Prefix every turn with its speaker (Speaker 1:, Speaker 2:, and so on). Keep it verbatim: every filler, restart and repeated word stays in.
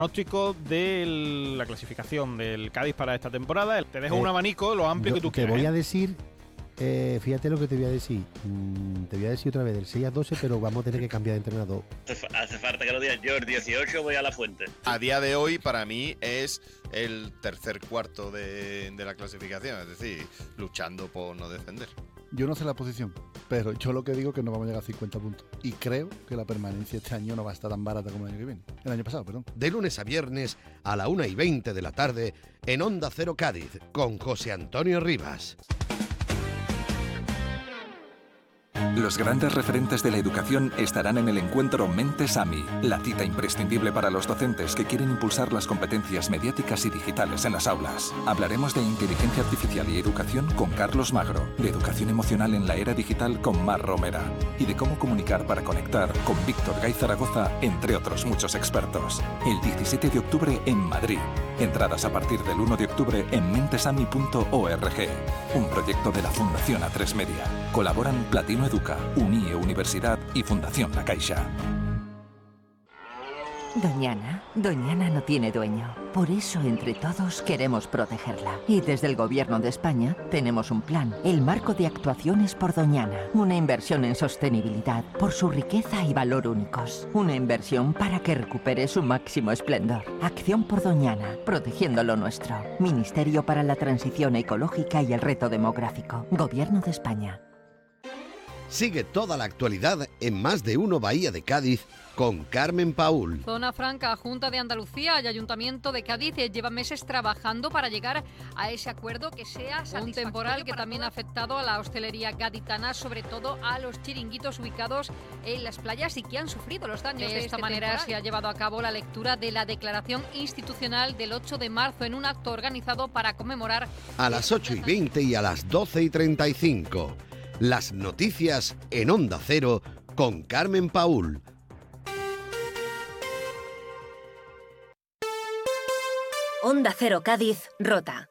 Speaker 1: Pronóstico de la clasificación del Cádiz para esta temporada. Te dejo eh, un abanico lo amplio
Speaker 2: yo,
Speaker 1: que tú
Speaker 2: te
Speaker 1: quieras.
Speaker 2: Te voy
Speaker 1: ¿eh?
Speaker 2: a decir, eh, fíjate lo que te voy a decir. Mm, te voy a decir otra vez del seis a doce, pero vamos a tener que cambiar de entrenador.
Speaker 3: Hace falta que lo digas yo, el dieciocho voy a la fuente.
Speaker 4: A día de hoy, para mí, es el tercer cuarto de, de la clasificación, es decir, luchando por no descender.
Speaker 5: Yo no sé la posición, pero yo lo que digo es que no vamos a llegar a cincuenta puntos. Y creo que la permanencia este año no va a estar tan barata como el año que viene. El año pasado, perdón.
Speaker 6: De lunes a viernes a la una y veinte de la tarde en Onda Cero Cádiz con José Antonio Rivas.
Speaker 7: Los grandes referentes de la educación estarán en el encuentro Mentes A M I, la cita imprescindible para los docentes que quieren impulsar las competencias mediáticas y digitales en las aulas. Hablaremos de inteligencia artificial y educación con Carlos Magro, de educación emocional en la era digital con Mar Romera y de cómo comunicar para conectar con Víctor Gay Zaragoza, entre otros muchos expertos. El diecisiete de octubre en Madrid. Entradas a partir del uno de octubre en mentesami punto org. Un proyecto de la Fundación A tres Media. Colaboran Platino Educa, Unie Universidad y Fundación La Caixa.
Speaker 8: Doñana, Doñana no tiene dueño. Por eso, entre todos, queremos protegerla. Y desde el Gobierno de España tenemos un plan, el Marco de Actuaciones por Doñana. Una inversión en sostenibilidad por su riqueza y valor únicos. Una inversión para que recupere su máximo esplendor. Acción por Doñana, protegiendo lo nuestro. Ministerio para la Transición Ecológica y el Reto Demográfico. Gobierno de España.
Speaker 6: Sigue toda la actualidad en Más de Uno Bahía de Cádiz con Carmen Paúl.
Speaker 9: Zona Franca, Junta de Andalucía y Ayuntamiento de Cádiz lleva meses trabajando para llegar a ese acuerdo que sea satisfactorio. Un temporal que también ha afectado a la hostelería gaditana, sobre todo a los chiringuitos ubicados en las playas y que han sufrido los daños. De, de esta este manera temporal se ha llevado a cabo la lectura de la declaración institucional del ocho de marzo en un acto organizado para conmemorar...
Speaker 6: A las ocho y veinte y a las doce y treinta y cinco. Las noticias en Onda Cero con Carmen Paúl.
Speaker 10: Onda Cero Cádiz, Rota.